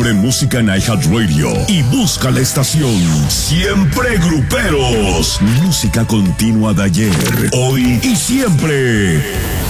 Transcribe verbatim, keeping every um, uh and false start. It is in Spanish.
Descubre música en iHeartRadio y busca la estación Siempre Gruperos. Música continua de ayer, hoy y siempre.